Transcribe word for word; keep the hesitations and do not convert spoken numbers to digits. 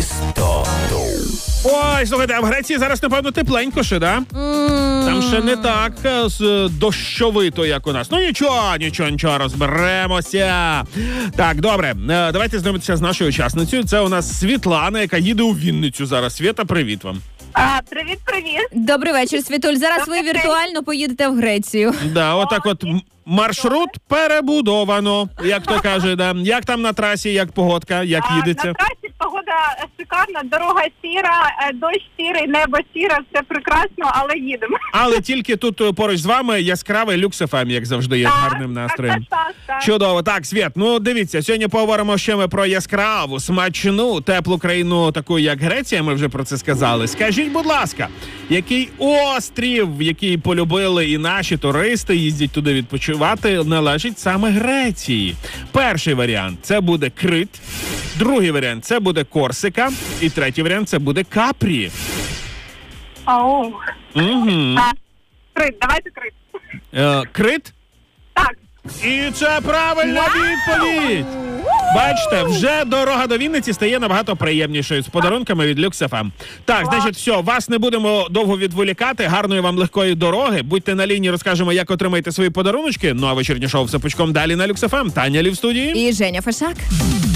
чистоту. Ой, слухайте, а в Греції зараз, напевно, тепленько ще, да? Mm. Там ще не так з дощовито, як у нас. Ну нічого, нічого, нічого, розберемося. Так, добре, давайте знайомитися з нашою учасницею. Це у нас Світлана, яка їде у Вінницю зараз. Свята, привіт вам. А, привіт-привіт. Добрий вечір, Світуль. Зараз ви віртуально поїдете в Грецію. Да, отак от маршрут перебудовано, як то каже, да. Як там на трасі, як погодка, як А, їдеться? на трасі погода шикарна, дорога сіра, е, дощ сірий, небо сіре, все прекрасно, але їдемо. Але тільки тут поруч з вами яскравий люкс еф ем, як завжди, є з гарним настроєм. Так, так, так. Чудово. Так, Світ, ну дивіться, сьогодні поговоримо ще ми про яскраву, смачну, теплу країну, таку як Греція, ми вже про це сказали. Скажіть, будь ласка, який острів, який полюбили і наші туристи, їздять туди відпочивати, належить саме Греції? Перший варіант – це буде Крит, другий варіант – це буде Корсика, і третій варіант – це буде Капрі. Ау. Угу. А, Крит, давайте Крит. Е, Крит? Так. І це правильна відповідь! Бачите, вже дорога до Вінниці стає набагато приємнішою з подарунками від люкс еф ем. Так, значить, все, вас не будемо довго відволікати. Гарної вам легкої дороги. Будьте на лінії, розкажемо, як отримаєте свої подаруночки. Ну а вечірнє шоу «Все пучком» далі на люкс еф ем. Таня Лі в студії. І Женя Фешак.